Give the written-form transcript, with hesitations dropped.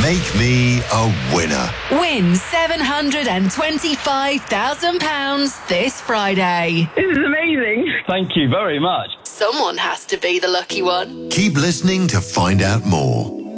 Make me a winner. Win £725,000 this Friday. This is amazing. Thank you very much. Someone has to be the lucky one. Keep listening to find out more.